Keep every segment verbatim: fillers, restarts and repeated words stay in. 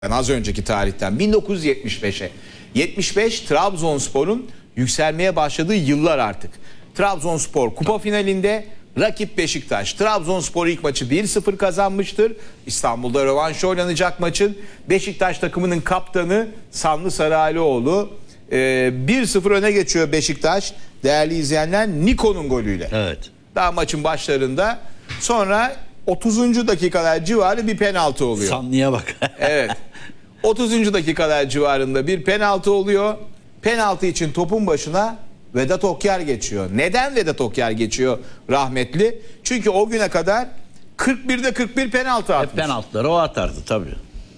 Az önceki tarihten bin dokuz yüz yetmiş beşe. yetmiş beş Trabzonspor'un yükselmeye başladığı yıllar artık. Trabzonspor kupa finalinde, rakip Beşiktaş. Trabzonspor ilk maçı bir sıfır kazanmıştır. İstanbul'da rövanşı oynanacak maçın. Beşiktaş takımının kaptanı Sanlı Sarıalioğlu bir sıfır öne geçiyor Beşiktaş. Değerli izleyenler, Niko'nun golüyle. Evet. Daha maçın başlarında. Sonra otuzuncu dakikalar civarı bir penaltı oluyor. Sanlı'ya bak. Evet. otuzuncu dakikalar civarında bir penaltı oluyor. Penaltı için topun başına Vedat Okyar geçiyor. Neden Vedat Okyar geçiyor rahmetli? Çünkü o güne kadar kırk birde kırk bir penaltı atmış. Hep penaltıları o atardı tabii.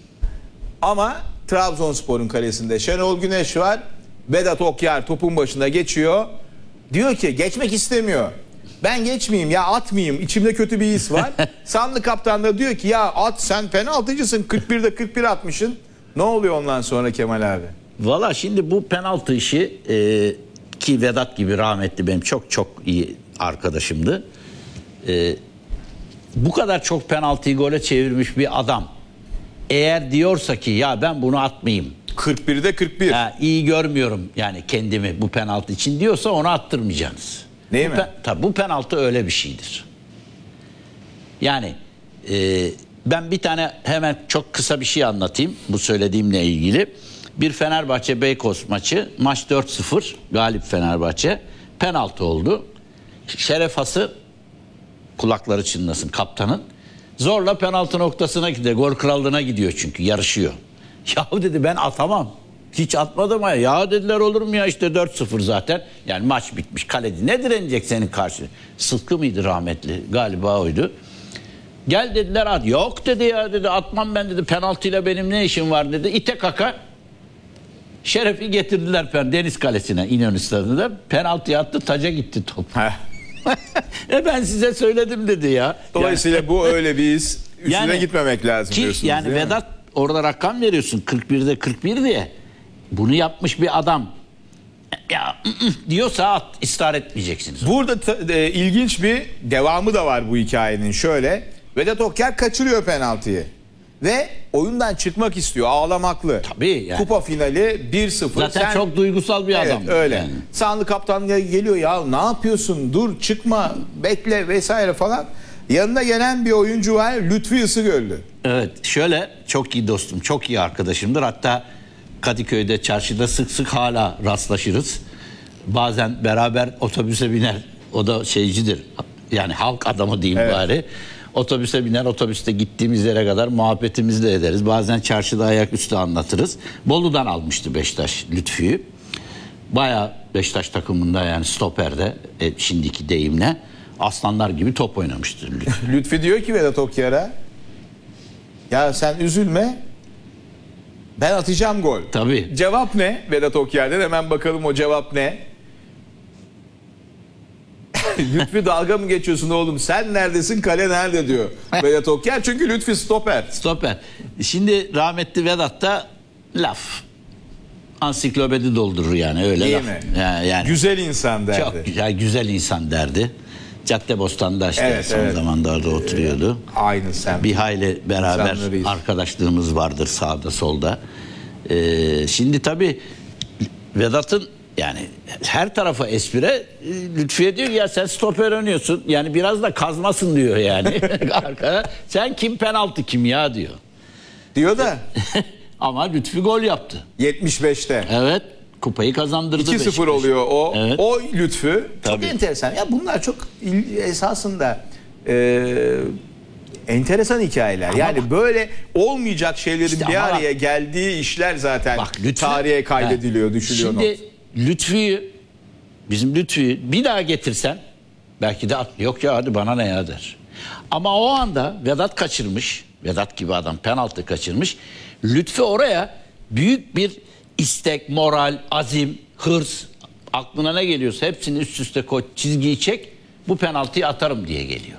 Ama Trabzonspor'un kalesinde Şenol Güneş var. Vedat Okyar topun başına geçiyor. Diyor ki geçmek istemiyor. Ben geçmeyeyim ya, atmayayım. İçimde kötü bir his var. Sanlı kaptan da diyor ki ya at, sen penaltıcısın, kırk birde kırk bir atmışsın. Ne oluyor ondan sonra Kemal abi? Valla şimdi bu penaltı işi e, ki Vedat gibi rahmetli benim çok çok iyi arkadaşımdı. E, bu kadar çok penaltıyı gole çevirmiş bir adam eğer diyorsa ki ya ben bunu atmayayım, kırk birde kırk bir. ya, iyi görmüyorum yani kendimi bu penaltı için diyorsa onu attırmayacaksınız. Değil bu mi? Pe- tabii bu penaltı öyle bir şeydir. Yani e, ben bir tane hemen çok kısa bir şey anlatayım bu söylediğimle ilgili. Bir Fenerbahçe Beykoz maçı, maç dört sıfır galip Fenerbahçe, penaltı oldu. Şeref Hası, kulakları çınlasın kaptanın, zorla penaltı noktasına gidiyor, gol krallığına gidiyor çünkü yarışıyor. Ya dedi ben atamam. Hiç atmadım ya. Ya dediler olur mu ya, işte dört sıfır zaten. Yani maç bitmiş, kaleci ne direnecek senin karşı? Sıtkı mıydı rahmetli? Galiba oydu. Gel dediler at. Yok dedi ya dedi, atmam ben dedi, penaltıyla benim ne işim var dedi. İte kaka Şeref'i getirdiler Deniz Kalesi'ne, İnönü Stadı'nda. Penaltıyı attı, taca gitti top. e ben size söyledim dedi ya. Dolayısıyla yani, bu öyle bir his. Üstüne yani, gitmemek lazım ki, diyorsunuz. yani Vedat mi? Orada rakam veriyorsun kırk birde kırk bir diye. Bunu yapmış bir adam ya diyorsa at, ısrar etmeyeceksiniz. Burada ta, e, ilginç bir devamı da var bu hikayenin. Şöyle, Vedat Okyar kaçırıyor penaltıyı ve oyundan çıkmak istiyor, ağlamaklı. Tabii yani. Kupa finali bir sıfır. Zaten Sen, çok duygusal bir evet, adam. öyle. Yani. Sanlı kaptan geliyor, ya ne yapıyorsun, dur çıkma, bekle vesaire falan. Yanına gelen bir oyuncu var, Lütfi Isıgöllü. Evet, şöyle, çok iyi dostum, çok iyi arkadaşımdır. Hatta Kadıköy'de, çarşıda sık sık hala rastlaşırız. Bazen beraber otobüse biner. O da şeycidir. Yani halk adamı diyeyim evet. bari. Otobüse biner, otobüste gittiğimiz yere kadar muhabbetimizi de ederiz. Bazen çarşıda ayaküstü anlatırız. Bolu'dan almıştı Beşiktaş Lütfü'yü. Bayağı Beşiktaş takımında, yani stoperde, e, şimdiki deyimle aslanlar gibi top oynamıştı Lütfü. Lütfi diyor ki Vedat Okyar'a, ya sen üzülme, ben atacağım gol. Tabii. Cevap ne Vedat Okyar'dan? Hemen bakalım o cevap ne? Lütfi dalga mı geçiyorsun oğlum? Sen neredesin? Kale nerede diyor Vedat Okyar. Çünkü Lütfi stoper. Stoper. Şimdi rahmetli Vedat da laf. Ansiklopedi doldurur yani, öyle Değil laf. mi? Yani, yani güzel insan derdi. çok güzel, güzel insan derdi. Caddebostan'da işte evet, son evet. zamanlarda oturuyordu. Aynı sen. Bir hayli beraber İnsanlarıyız. arkadaşlığımız vardır sağda solda. Ee, şimdi tabii Vedat'ın yani her tarafa espri. Lütfiye diyor ki ya sen stoper oynuyorsun. Yani biraz da kazmasın diyor yani. Arkada. Sen kim, penaltı kim ya diyor. Diyor da. Ama Lütfi gol yaptı. yetmiş beşte. Evet. Kupayı kazandırdı. iki sıfır Beşiktaş. oluyor o. Evet. O Lütfü. Tabii. Çok enteresan. Ya bunlar çok il- esasında e, enteresan hikayeler. Ama yani bak, böyle olmayacak şeylerin İşte bir ama araya geldiği işler zaten bak, Lütfü, tarihe kaydediliyor, he, düşülüyor. Şimdi not. Lütfü'yü, bizim Lütfü'yü bir daha getirsen belki de at, yok ya hadi bana ne ya der. Ama o anda Vedat kaçırmış. Vedat gibi adam penaltı kaçırmış. Lütfü oraya büyük bir istek, moral, azim, hırs, aklına ne geliyorsa hepsini üst üste koy, çizgiyi çek, bu penaltıyı atarım diye geliyor.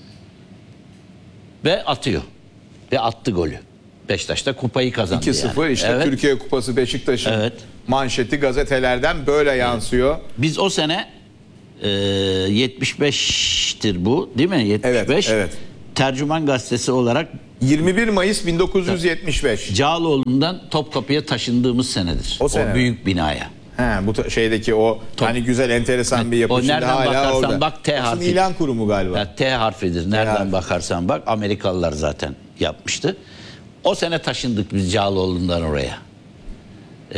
Ve atıyor. Ve attı golü. Beşiktaş'ta kupayı kazandı. iki sıfır yani. işte Evet. Türkiye Kupası Beşiktaş'ın Evet. manşeti gazetelerden böyle yansıyor. Biz o sene e, yetmiş beştir bu değil mi? yetmiş beş. Evet, evet. Tercüman Gazetesi olarak yirmi bir Mayıs bin dokuz yüz yetmiş beş. Cağaloğlu'ndan Topkapı'ya taşındığımız senedir. O sene mi? büyük binaya. He, bu ta- şeydeki o hani güzel enteresan bir yapı. O şimdi nereden hala bakarsan orada. bak T Aslında harfi. ilan kurumu galiba. Ya, T harfidir. Nereden harfi. bakarsan bak. Amerikalılar zaten yapmıştı. O sene taşındık biz Cağaloğlu'ndan oraya. Ee,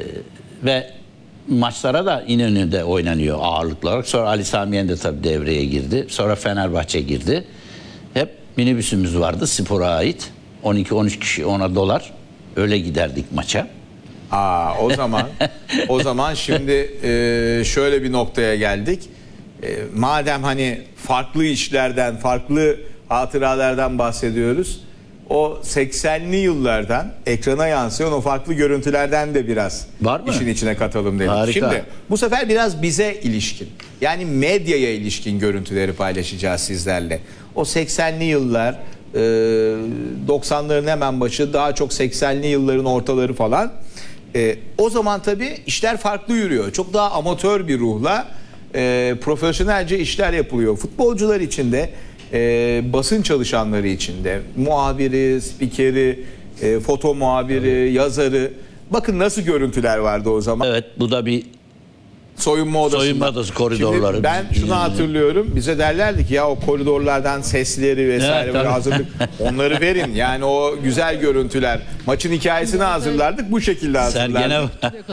ve maçlara da İnönü'de oynanıyor ağırlıklı olarak. Sonra Ali Sami Yen de tabii devreye girdi. Sonra Fenerbahçe girdi. Hep minibüsümüz vardı spora ait. on iki on üç kişi ona dolar. Öyle giderdik maça. Aa, o zaman o zaman şimdi e, şöyle bir noktaya geldik. E, madem hani farklı işlerden, farklı hatıralardan bahsediyoruz. O seksenli yıllardan ekrana yansıyan o farklı görüntülerden de biraz Var mı? işin içine katalım dedik. Harika. Şimdi bu sefer biraz bize ilişkin. Yani medyaya ilişkin görüntüleri paylaşacağız sizlerle. O seksenli yıllar, e, doksanların hemen başı, daha çok seksenli yılların ortaları falan. E, o zaman tabii işler farklı yürüyor. Çok daha amatör bir ruhla e, profesyonelce işler yapılıyor. Futbolcular için de, e, basın çalışanları için de, muhabiri, spikeri, e, foto muhabiri, yazarı. Bakın nasıl görüntüler vardı o zaman. Evet, bu da bir Soyunma odasında. Soyunma odası koridorları. Şimdi ben şunu hatırlıyorum. Bize derlerdi ki ya o koridorlardan sesleri vesaire Evet, böyle tabii. hazırlık. Onları verin. Yani o güzel görüntüler. Maçın hikayesini hazırlardık. Bu şekilde Sergene hazırlardık.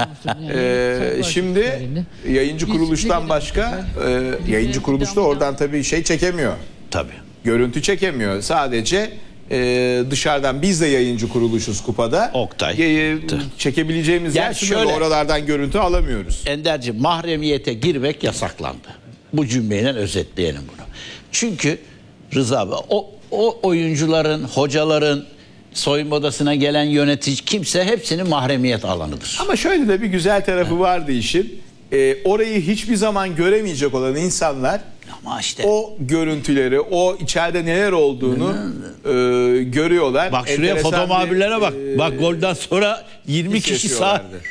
Ee, şimdi yayıncı kuruluştan başka e, yayıncı kuruluş da oradan tabii şey çekemiyor. tabii. Görüntü çekemiyor. Sadece e, dışarıdan biz de yayıncı kuruluşuz Kupa'da. Oktay. E, çekebileceğimiz Yani yer sınırlı. şöyle- Oralardan görüntü alamıyoruz. Enderci, mahremiyete girmek yasaklandı. Bu cümleyle özetleyelim bunu. Çünkü Rıza abi, o, o oyuncuların, hocaların, soyunma odasına gelen yönetici kimse hepsinin mahremiyet alanıdır. Ama şöyle de bir güzel tarafı vardı işin. Ee, orayı hiçbir zaman göremeyecek olan insanlar Ama işte o görüntüleri, o içeride neler olduğunu e, görüyorlar. bak şuraya Enteresan foto bir, muhabirlere bak. e, Bak golden sonra yirmi his kişi sağ. yaşıyorlardı.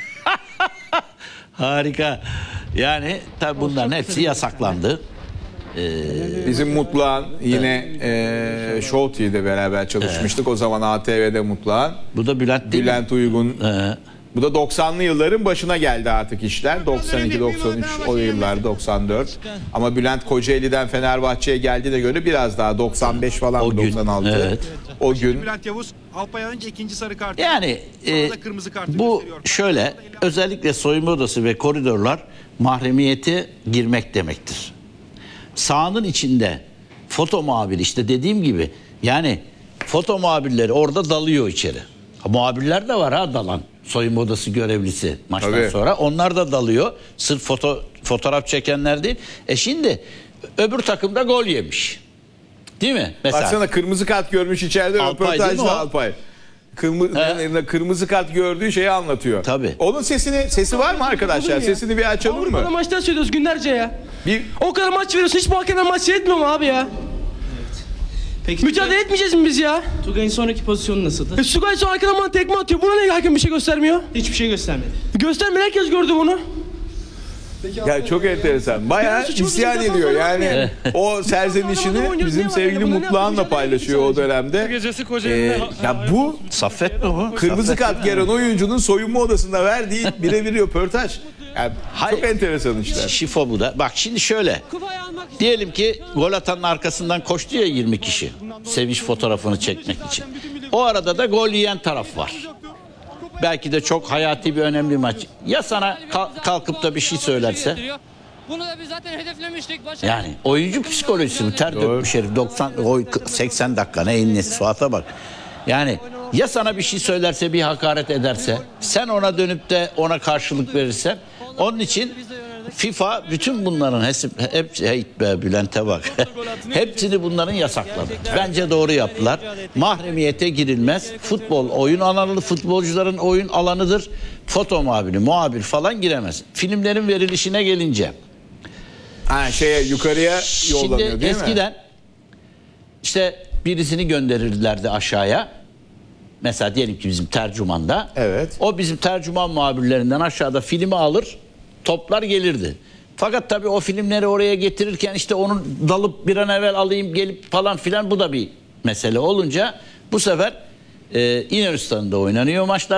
Harika. Yani tabii bunların hepsi yasaklandı. Bizim Mutluhan yine e, Show T V'de beraber çalışmıştık. O zaman A T V'de Mutluhan. Bu da Bülent değil mi? Bülent Uygun. Ee, Bu da doksanlı yılların başına geldi artık işler. doksan iki doksan üç o yıllar doksan dört. Ama Bülent Kocaeli'den Fenerbahçe'ye geldiğine göre biraz daha doksan beş falan O mı, gün, doksan altı. evet. O gün Bülent Yavuz Alpay alınca ikinci sarı kartı. Yani Sonra e, da kırmızı kartı bu gösteriyor. şöyle, özellikle soyunma odası ve koridorlar mahremiyete girmek demektir. Sahanın içinde foto muhabiri, işte dediğim gibi, yani foto muhabirleri orada dalıyor içeri. Ha, muhabirler de var ha dalan. Soyunma odası görevlisi maçtan Tabii. sonra. Onlar da dalıyor. Sırf foto, fotoğraf çekenler değil. E şimdi öbür takımda gol yemiş. Değil mi? Mesela baksana kırmızı kart görmüş içeride Alpay değil mi o? röportajda Alpay. Kırmızı, kırmızı kart gördüğü şeyi anlatıyor. Tabii. Onun sesini sesi var mı arkadaşlar? Olur mu ya? Sesini bir açalım Avrupa'da mı? maçtan söylüyoruz günlerce ya. Bir O kadar maç veriyorsun, hiç bu hakemden maç seyretmiyor mu abi ya? Peki Mücadele etmeyeceğiz mi biz ya? Tugay'ın sonraki pozisyonu nasıldı? E, Sugay sonra arkadan bana tekme atıyor. Buna ne hakem bir şey göstermiyor? Hiçbir şey göstermedi. Göstermedi, herkes gördü bunu. ya çok enteresan. Bayağı Ya suçumuz isyan yok, ediyor. yapan Yani o serzenişini bizim sevgili Mutluhan'la paylaşıyor o dönemde. Gecesi Ee, Kocaeli'ne ya bu Saffet mi bu? kırmızı Saffet kart gelen oyuncunun soyunma odasında verdiği birebir röportaj. Yani Hayır. çok enteresan işler. Şifo bu da. Bak şimdi şöyle. Diyelim ki gol atanın arkasından koştu ya yirmi kişi. Sevinç fotoğrafını çekmek için. O arada da gol yiyen taraf var. Belki de çok hayati bir önemli maç. Ya sana kal- kalkıp da bir şey söylerse? Bunu da biz zaten hedeflemiştik. Başa Yani oyuncu psikolojisi bu. Ter dökmüş herif. doksan, oy, seksen dakika ne inne Suat'a bak. Yani ya sana bir şey söylerse, bir hakaret ederse, sen ona dönüp de ona karşılık verirsen, onun için FIFA bütün bunların hepsi, hepsi hey be Bülent'e bak. Hepsini bunların yasakladı. Bence doğru yaptılar. Mahremiyete girilmez. Futbol oyun alanı, futbolcuların oyun alanıdır. Foto muhabiri, muhabir falan giremez. Filmlerin verilişine gelince. Ha şeye yukarıya yollanıyor Şimdi değil mi? eskiden işte birisini gönderirlerdi aşağıya. Mesela diyelim ki bizim tercümanda. Evet. O bizim tercüman muhabirlerinden aşağıda filmi alır, toplar gelirdi. Fakat tabii o filmleri oraya getirirken işte onun dalıp bir an evvel alayım gelip falan filan, bu da bir mesele olunca bu sefer e, İnönü Stadı'nda oynanıyor maçlar.